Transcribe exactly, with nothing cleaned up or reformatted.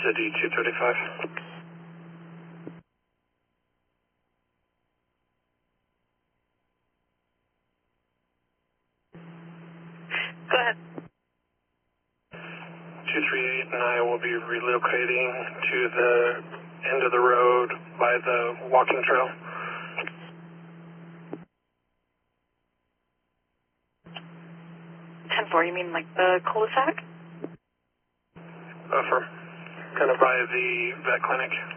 City two thirty-five. Go ahead. two three eight and I will be relocating to the end of the road by the walking trail. ten four, you mean like the cul-de-sac? Uh, for kind of by the vet clinic.